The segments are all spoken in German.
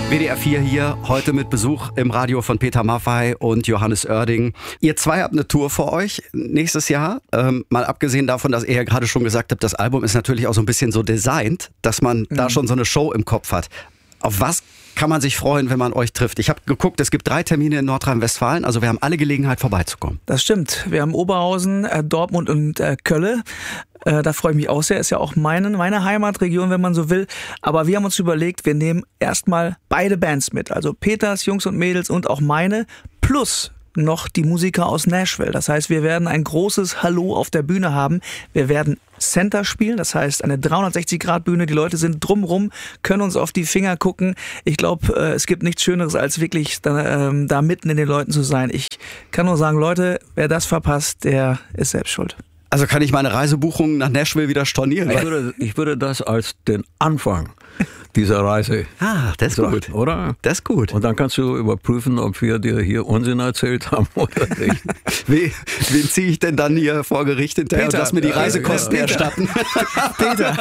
WDR 4 hier, heute mit Besuch im Radio von Peter Maffay und Johannes Oerding. Ihr zwei habt eine Tour vor euch nächstes Jahr. Mal abgesehen davon, dass ihr ja gerade schon gesagt habt, das Album ist natürlich auch so ein bisschen so designt, dass man da schon so eine Show im Kopf hat. Auf was kann man sich freuen, wenn man euch trifft? Ich habe geguckt, es gibt 3 Termine in Nordrhein-Westfalen, also wir haben alle Gelegenheit vorbeizukommen. Das stimmt. Wir haben Oberhausen, Dortmund und Kölle. Da freue ich mich auch sehr. Ist ja auch meine Heimatregion, wenn man so will. Aber wir haben uns überlegt, wir nehmen erstmal beide Bands mit. Also Peters, Jungs und Mädels und auch meine. Plus noch die Musiker aus Nashville. Das heißt, wir werden ein großes Hallo auf der Bühne haben. Wir werden Center spielen, das heißt eine 360-Grad-Bühne. Die Leute sind drumrum, können uns auf die Finger gucken. Ich glaube, es gibt nichts Schöneres, als wirklich da mitten in den Leuten zu sein. Ich kann nur sagen, Leute, wer das verpasst, der ist selbst schuld. Also kann ich meine Reisebuchung nach Nashville wieder stornieren? Ich würde das als den Anfang dieser Reise das ist sagen, gut. oder? Das ist gut. Und dann kannst du überprüfen, ob wir dir hier Unsinn erzählt haben oder nicht. Wen ziehe ich denn dann hier vor Gericht hinterher und lass mir die Reisekosten erstatten? Peter.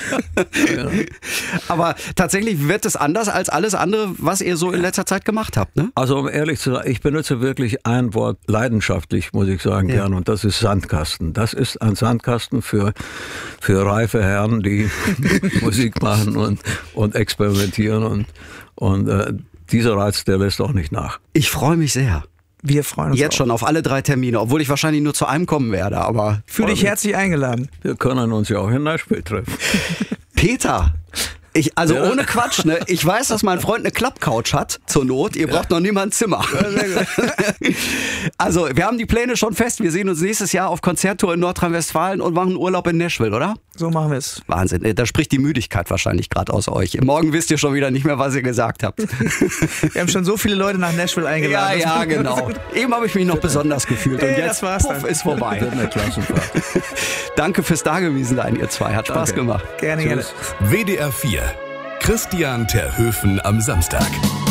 Ja. Aber tatsächlich wird es anders als alles andere, was ihr so in letzter Zeit gemacht habt, ne? Also um ehrlich zu sein, ich benutze wirklich ein Wort leidenschaftlich, muss ich sagen, gern, und das ist Sandkasten. Das ist ein Sandkasten für reife Herren, die Musik machen und experimentieren und dieser Reiz, der lässt auch nicht nach. Ich freue mich sehr. Wir freuen uns jetzt schon auf alle 3 Termine, obwohl ich wahrscheinlich nur zu einem kommen werde, aber fühle dich herzlich eingeladen. Wir können uns ja auch in Nashville treffen. Peter, ohne Quatsch, ne? Ich weiß, dass mein Freund eine Klappcouch hat, zur Not. Ihr braucht noch niemand ein Zimmer. Ja, sehr gut. Also, wir haben die Pläne schon fest. Wir sehen uns nächstes Jahr auf Konzerttour in Nordrhein-Westfalen und machen Urlaub in Nashville, oder? So machen wir es. Wahnsinn. Da spricht die Müdigkeit wahrscheinlich gerade aus euch. Morgen wisst ihr schon wieder nicht mehr, was ihr gesagt habt. Wir haben schon so viele Leute nach Nashville eingeladen. Ja, genau. Eben habe ich mich noch besonders gefühlt. Und jetzt ist vorbei. Das wird eine Klassenfahrt. Danke fürs Dagewiesensein, ihr zwei. Hat Spaß gemacht. Gerne. WDR 4. Christian Terhöfen am Samstag.